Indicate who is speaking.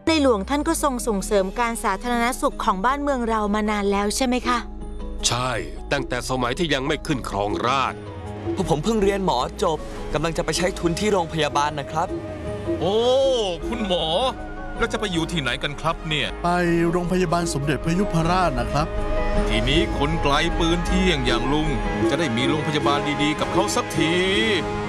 Speaker 1: ในหลวงท่านก็ทรงส่งเสริมการสาธารณสุขของบ้านเมืองเรามานานแล้วใช่ไหมคะ
Speaker 2: ใช่ตั้งแต่สมัยที่ยังไม่ขึ้นครองราชย์
Speaker 3: พวกผมเพิ่งเรียนหมอจบกำลังจะไปใช้ทุนที่โรงพยาบาลนะครับ
Speaker 4: โอ้คุณหมอแล้วจะไปอยู่ที่ไหนกันครับเนี่ย
Speaker 5: ไปโรงพยาบาลสมเด็จพระยุพราชนะครับ
Speaker 4: ทีนี้คนไกลปืนเที่ยงอย่างลุงจะได้มีโรงพยาบาลดีๆกับเขาสักที